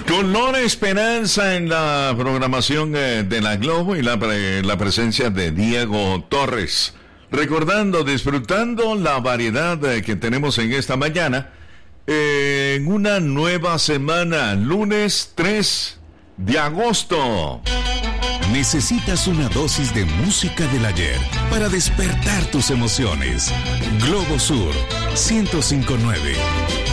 Con Lora Esperanza en la programación de la Globo y la presencia de Diego Torres. Recordando, disfrutando la variedad que tenemos en esta mañana, en una nueva semana, lunes 3 de agosto. ¿Necesitas una dosis de música del ayer para despertar tus emociones? Globo Sur 105.9.